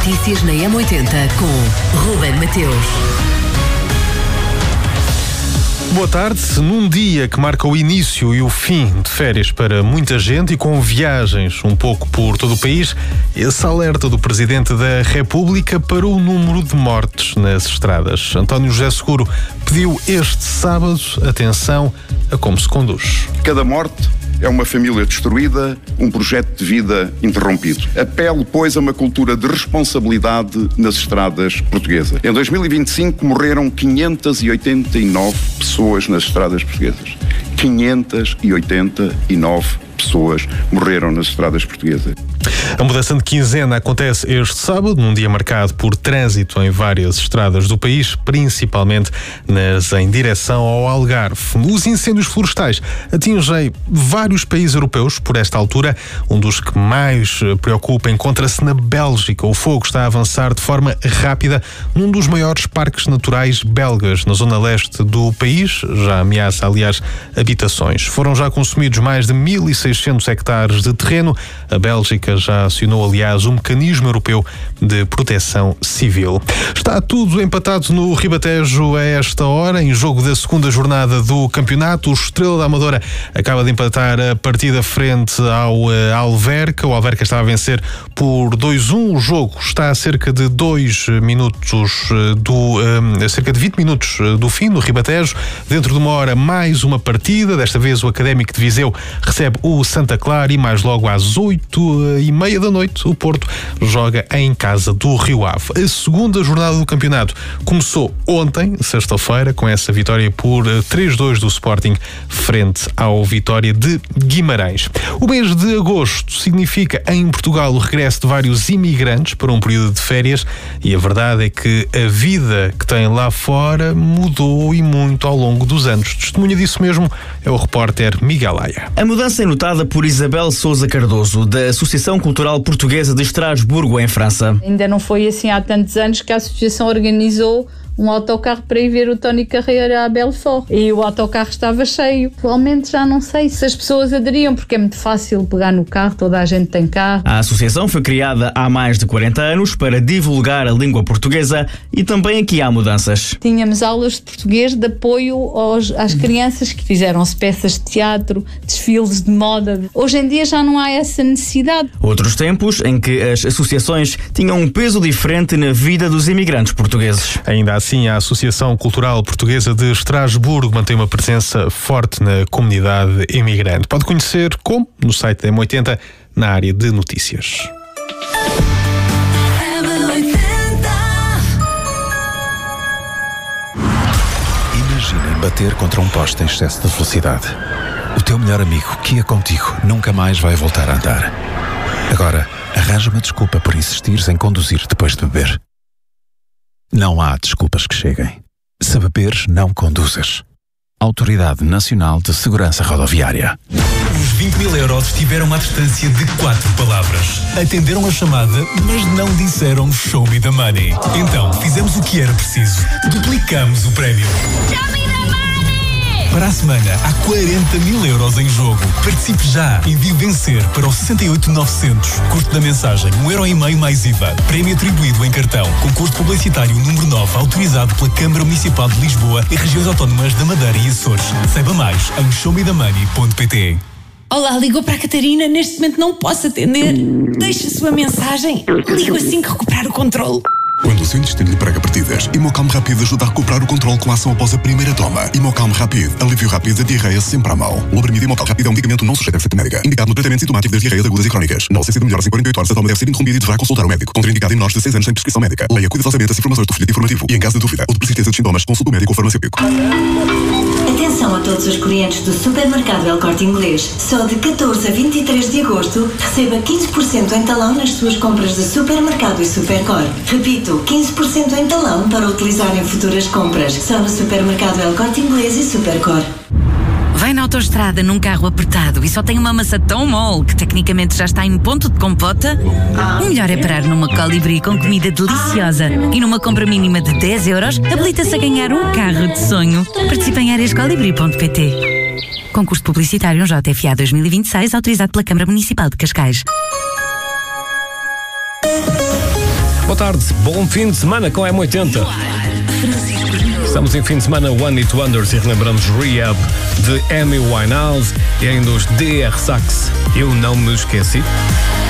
Notícias na M80 com Ruben Mateus. Boa tarde. Num dia que marca o início e o fim de férias para muita gente e com viagens um pouco por todo o país, esse alerta do Presidente da República para o número de mortes nas estradas. António José Seguro pediu este sábado atenção a como se conduz. Cada morte é uma família destruída, um projeto de vida interrompido. Apelo, pois, a uma cultura de responsabilidade nas estradas portuguesas. Em 2025 morreram 589 pessoas nas estradas portuguesas. 589 pessoas morreram nas estradas portuguesas. A mudança de quinzena acontece este sábado, num dia marcado por trânsito em várias estradas do país, principalmente nas em direção ao Algarve. Os incêndios florestais atingem vários países europeus por esta altura. Um dos que mais preocupa encontra-se na Bélgica. O fogo está a avançar de forma rápida num dos maiores parques naturais belgas, na zona leste do país. Já ameaça, aliás, habitações. Foram já consumidos mais de 1.600 hectares de terreno. A Bélgica já acionou, aliás, um mecanismo europeu de proteção civil. Está tudo empatado no Ribatejo a esta hora, em jogo da segunda jornada do campeonato. O Estrela da Amadora acaba de empatar a partida frente ao Alverca. O Alverca está a vencer por 2-1. O jogo está a cerca de 20 minutos do fim, no Ribatejo. Dentro de uma hora, mais uma partida. Desta vez o Académico de Viseu recebe o Santa Clara e mais logo às 8h30 da noite o Porto joga em casa do Rio Ave. A segunda jornada do campeonato começou ontem, sexta-feira, com essa vitória por 3-2 do Sporting frente ao Vitória de Guimarães. O mês de agosto significa em Portugal o regresso de vários imigrantes para um período de férias e a verdade é que a vida que tem lá fora mudou e muito ao longo dos anos. Testemunha disso mesmo é o repórter Miguel Aia. A mudança é notada por Isabel Sousa Cardoso, da Associação Cultural Portuguesa de Estrasburgo, em França. Ainda não foi assim há tantos anos que a associação organizou um autocarro para ir ver o Tony Carreira a Belfort. E o autocarro estava cheio. Atualmente já não sei se as pessoas aderiam, porque é muito fácil pegar no carro, toda a gente tem carro. A associação foi criada há mais de 40 anos para divulgar a língua portuguesa e também aqui há mudanças. Tínhamos aulas de português de apoio às crianças que fizeram-se peças de teatro, desfiles de moda. Hoje em dia já não há essa necessidade. Outros tempos em que as associações tinham um peso diferente na vida dos imigrantes portugueses. Ainda assim, a Associação Cultural Portuguesa de Estrasburgo mantém uma presença forte na comunidade imigrante. Pode conhecer como no site da M80, na área de notícias. Imaginem bater contra um poste em excesso de velocidade. O teu melhor amigo, que ia contigo, nunca mais vai voltar a andar. Agora, arranja uma desculpa por insistires em conduzir depois de beber. Não há desculpas que cheguem. Se beberes, não conduzas. Autoridade Nacional de Segurança Rodoviária. Os 20.000 euros estiveram à distância de 4 palavras. Atenderam a chamada, mas não disseram show me the money. Então, fizemos o que era preciso. Duplicamos o prémio. Show me the money! Para a semana, há 40.000 euros em jogo. Participe já. Envie vencer para o 68900. Custo da mensagem, €1,5 mais IVA. Prémio atribuído em cartão. Concurso publicitário número 9, autorizado pela Câmara Municipal de Lisboa e regiões autónomas da Madeira e Açores. Saiba mais em showmethemoney.pt. Olá, ligou para a Catarina. Neste momento não posso atender. Deixe a sua mensagem. Ligo assim que recuperar o controle. Quando o seu intestino lhe prega partidas, Imocalm Rápido ajuda a recuperar o controle com a ação após a primeira toma. Imocalm Rápido, alívio rápido da diarreia sempre à mão. O Lobromida Imocalm Rápido é um medicamento não sujeito a receita médica, indicado no tratamento sintomático das diarreias agudas e crónicas. Na ausência de melhoras em 48 horas, a toma deve ser interrompida e deverá consultar o médico. Contraindicado em menores de 6 anos sem prescrição médica. Leia cuidadosamente as informações do folheto informativo e, em caso de dúvida ou de persistência de sintomas, consulte o médico ou farmacêutico. Atenção a todos os clientes do supermercado El Corte Inglês. Só de 14 a 23 de agosto, receba 15% em talão nas suas compras de supermercado e Supercor. Repito, 15% em talão para utilizar em futuras compras. Só no supermercado El Corte Inglês e Supercor. Vai na autoestrada num carro apertado e só tem uma massa tão mole que tecnicamente já está em ponto de compota? O melhor é parar numa Colibri com comida deliciosa e numa compra mínima de 10 euros habilita-se a ganhar um carro de sonho. Participe em arescolibri.pt. Concurso publicitário JFA 2026 autorizado pela Câmara Municipal de Cascais. Boa tarde, bom fim de semana com a M80. Estamos em fim de semana One Hit Wonders e relembramos Rehab de Amy Winehouse e ainda os DR Sax. Eu não me esqueci.